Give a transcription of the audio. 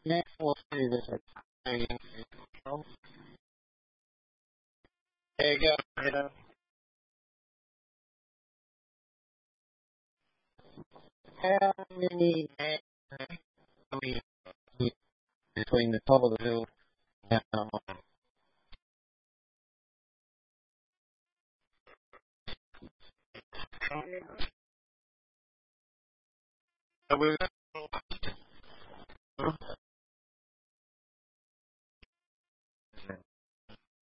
Next, we'll see this at control. There you go. How many between the top of the hill and we're